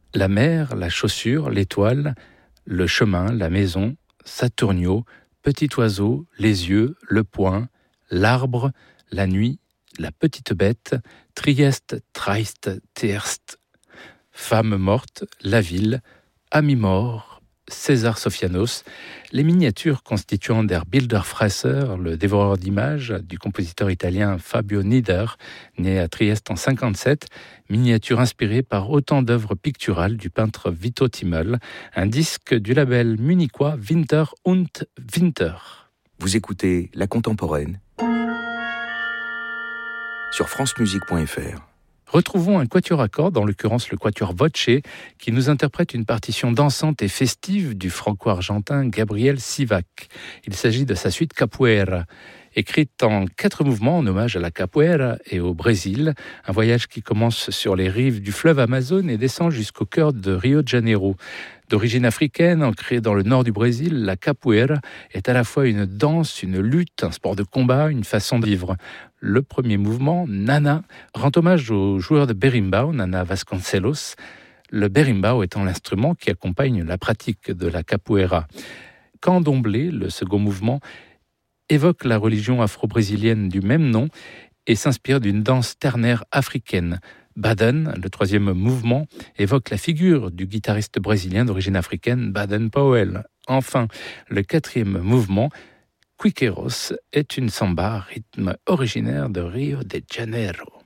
La mer, la chaussure, l'étoile, le chemin, la maison, Saturnio, petit oiseau, les yeux, le poing, l'arbre, la nuit, la petite bête, Trieste, Traist, Teerst, femme morte, la ville, ami mort, César Sophianos, les miniatures constituant Der Bilderfresser, le dévoreur d'images du compositeur italien Fabio Nieder, né à Trieste en 1957, miniatures inspirées par autant d'œuvres picturales du peintre Vito Timmel, un disque du label munichois Winter und Winter. Vous écoutez La Contemporaine sur francemusique.fr. Retrouvons un quatuor à cordes, en l'occurrence le quatuor Voce, qui nous interprète une partition dansante et festive du franco-argentin Gabriel Sivac. Il s'agit de sa suite Capoeira, écrite en 4 mouvements en hommage à la capoeira et au Brésil, un voyage qui commence sur les rives du fleuve Amazone et descend jusqu'au cœur de Rio de Janeiro. D'origine africaine, ancrée dans le nord du Brésil, la capoeira est à la fois une danse, une lutte, un sport de combat, une façon de vivre. Le premier mouvement, Nana, rend hommage au joueur de berimbau, Nana Vasconcelos, le berimbau étant l'instrument qui accompagne la pratique de la capoeira. Candomblé, le second mouvement, évoque la religion afro-brésilienne du même nom et s'inspire d'une danse ternaire africaine. Baden, le troisième mouvement, évoque la figure du guitariste brésilien d'origine africaine Baden Powell. Enfin, le quatrième mouvement, Quiqueiros, est une samba à rythme originaire de Rio de Janeiro.